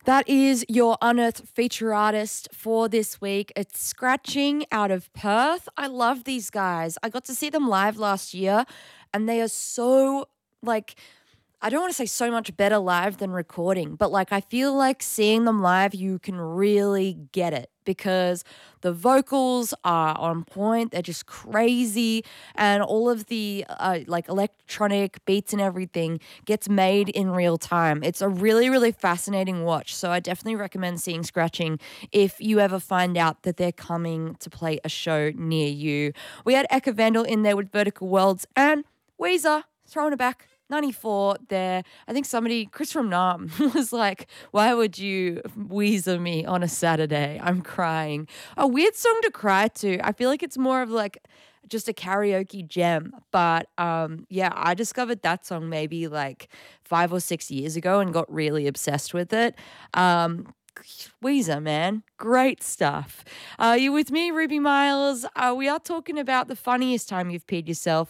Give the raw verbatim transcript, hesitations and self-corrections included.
That is your Unearthed feature artist for this week. It's Scratching out of Perth. I love these guys. I got to see them live last year, and they are so, like, I don't want to say so much better live than recording, but like I feel like seeing them live, you can really get it because the vocals are on point. They're just crazy, and all of the uh, like electronic beats and everything gets made in real time. It's a really, really fascinating watch. So I definitely recommend seeing Scratching if you ever find out that they're coming to play a show near you. We had Eka Vandal in there with Vertical Worlds and Weezer throwing it back. ninety-four there. I think somebody, Chris from Nam, was like, why would you Weezer me on a Saturday? I'm crying. A weird song to cry to. I feel like it's more of like just a karaoke gem. But um, yeah, I discovered that song maybe like five or six years ago and got really obsessed with it. Um, Weezer, man. Great stuff. Uh, you with me, Ruby Miles? Uh, we are talking about the funniest time you've peed yourself.